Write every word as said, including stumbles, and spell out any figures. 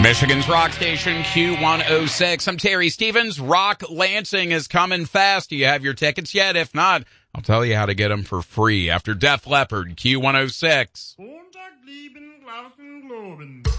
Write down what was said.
Michigan's rock station, Q one oh six. I'm Terry Stevens. Rock Lansing is coming fast. Do you have your tickets yet? If not, I'll tell you how to get them for free after Def Leppard, Q one oh six. Montag, lieben, glauben, globen.